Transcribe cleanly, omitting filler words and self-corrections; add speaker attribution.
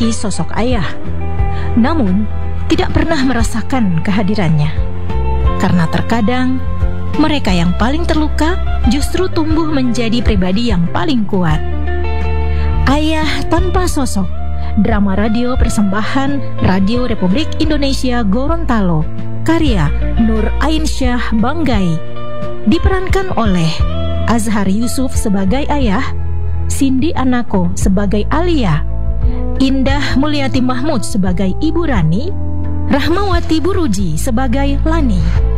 Speaker 1: memiliki sosok ayah, namun tidak pernah merasakan kehadirannya. Karena terkadang mereka yang paling terluka justru tumbuh menjadi pribadi yang paling kuat. Ayah Tanpa Sosok, drama radio persembahan Radio Republik Indonesia Gorontalo, karya Nur Ainsyah Banggai, diperankan oleh Azhar Yusuf sebagai ayah, Cindy Anako sebagai Alia, Indah Mulyati Mahmud sebagai Ibu Rani, Rahmawati Buruji sebagai Lani.